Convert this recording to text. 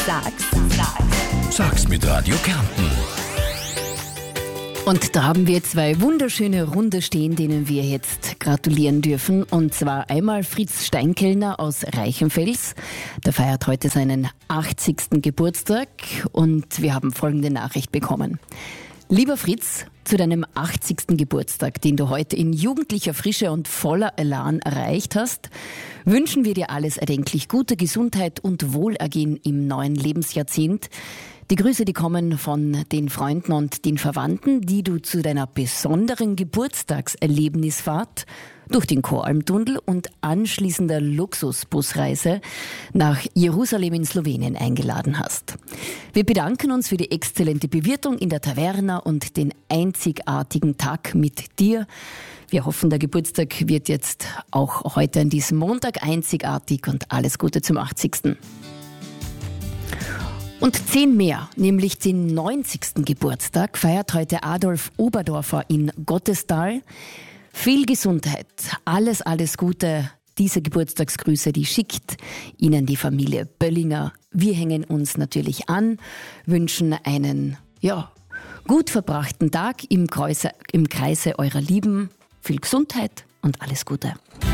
Sag's mit Radio Kärnten. Und da haben wir zwei wunderschöne Runde stehen, denen wir jetzt gratulieren dürfen. Und zwar einmal Fritz Steinkellner aus Reichenfels. Der feiert heute seinen 80. Geburtstag und wir haben folgende Nachricht bekommen. Lieber Fritz, zu deinem 80. Geburtstag, den du heute in jugendlicher Frische und voller Elan erreicht hast, wünschen wir dir alles erdenklich gute Gesundheit und Wohlergehen im neuen Lebensjahrzehnt. Die Grüße, die kommen von den Freunden und den Verwandten, die du zu deiner besonderen Geburtstagserlebnisfahrt durch den Koralmtunnel und anschließender Luxusbusreise nach Jerusalem in Slowenien eingeladen hast. Wir bedanken uns für die exzellente Bewirtung in der Taverna und den einzigartigen Tag mit dir. Wir hoffen, der Geburtstag wird jetzt auch heute an diesem Montag einzigartig und alles Gute zum 80. Und 10 mehr, nämlich den 90. Geburtstag, feiert heute Adolf Oberdorfer in Gottestal. Viel Gesundheit, alles Gute. Diese Geburtstagsgrüße, die schickt Ihnen die Familie Böllinger. Wir hängen uns natürlich an, wünschen einen gut verbrachten Tag im Kreise eurer Lieben. Viel Gesundheit und alles Gute.